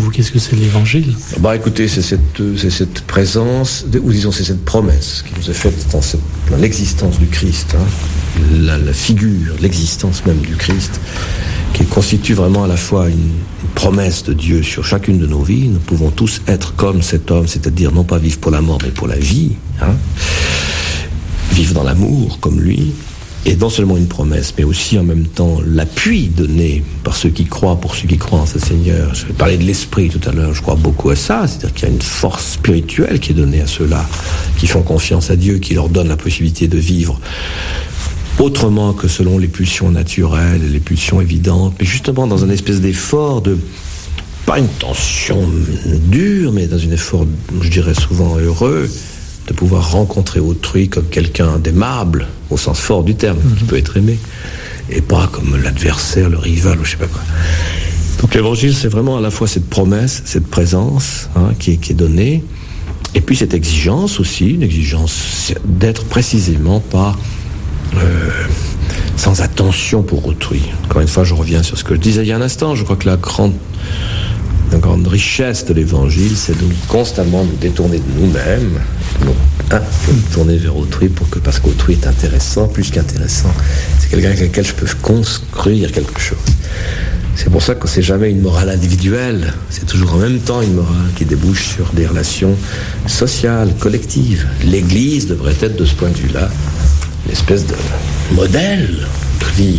vous, qu'est-ce que c'est l'Évangile ? Écoutez, c'est cette présence, ou disons c'est cette promesse qui nous est faite dans l'existence du Christ, la figure, l'existence même du Christ, qui constitue vraiment à la fois une promesse de Dieu sur chacune de nos vies. Nous pouvons tous être comme cet homme, c'est-à-dire non pas vivre pour la mort, mais pour la vie, vivre dans l'amour comme lui. Et non seulement une promesse, mais aussi en même temps l'appui donné par ceux qui croient, pour ceux qui croient en ce Seigneur. Je parlais de l'esprit tout à l'heure, je crois beaucoup à ça, c'est-à-dire qu'il y a une force spirituelle qui est donnée à ceux-là, qui font confiance à Dieu, qui leur donne la possibilité de vivre autrement que selon les pulsions naturelles, les pulsions évidentes, mais justement dans un espèce d'effort de, pas une tension dure, mais dans un effort, je dirais souvent heureux, de pouvoir rencontrer autrui comme quelqu'un d'aimable, au sens fort du terme, qui peut être aimé, et pas comme l'adversaire, le rival, ou je sais pas quoi. Donc l'Évangile, c'est vraiment à la fois cette promesse, cette présence qui est donnée, et puis cette exigence aussi, une exigence d'être précisément pas sans attention pour autrui. Encore une fois, je reviens sur ce que je disais il y a un instant, je crois que la grande richesse de l'Évangile, c'est de constamment nous détourner de nous-mêmes, nous tourner vers autrui, parce qu'autrui est intéressant, plus qu'intéressant. C'est quelqu'un avec lequel je peux construire quelque chose. C'est pour ça que c'est jamais une morale individuelle, c'est toujours en même temps une morale qui débouche sur des relations sociales, collectives. L'Église devrait être, de ce point de vue-là, une espèce de modèle de vie.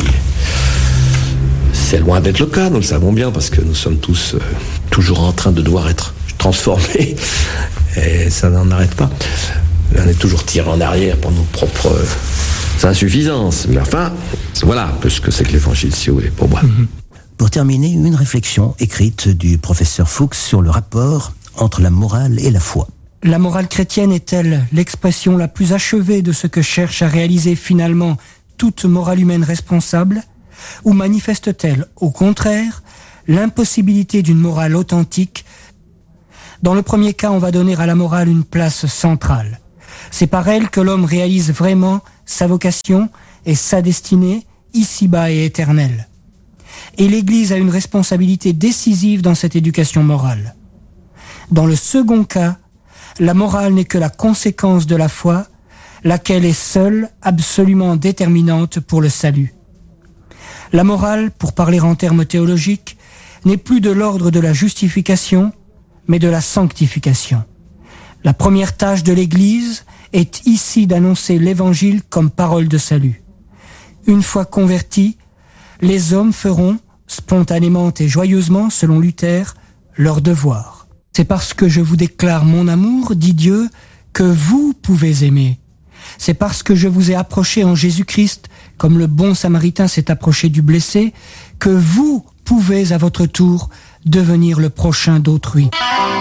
C'est loin d'être le cas, nous le savons bien, parce que nous sommes tous toujours en train de devoir être transformés, et ça n'en arrête pas. On est toujours tiré en arrière pour nos propres insuffisances. Mais enfin, voilà un peu ce que c'est que l'Évangile, si vous voulez, pour moi. Pour terminer, une réflexion écrite du professeur Fuchs sur le rapport entre la morale et la foi. La morale chrétienne est-elle l'expression la plus achevée de ce que cherche à réaliser finalement toute morale humaine responsable ? Ou manifeste-t-elle, au contraire, l'impossibilité d'une morale authentique ? Dans le premier cas, on va donner à la morale une place centrale. C'est par elle que l'homme réalise vraiment sa vocation et sa destinée, ici-bas et éternelle. Et l'Église a une responsabilité décisive dans cette éducation morale. Dans le second cas, la morale n'est que la conséquence de la foi, laquelle est seule, absolument déterminante pour le salut. La morale, pour parler en termes théologiques, n'est plus de l'ordre de la justification, mais de la sanctification. La première tâche de l'Église est ici d'annoncer l'Évangile comme parole de salut. Une fois convertis, les hommes feront, spontanément et joyeusement, selon Luther, leur devoir. C'est parce que je vous déclare mon amour, dit Dieu, que vous pouvez aimer. C'est parce que je vous ai approché en Jésus-Christ, comme le bon Samaritain s'est approché du blessé, que vous pouvez à votre tour devenir le prochain d'autrui.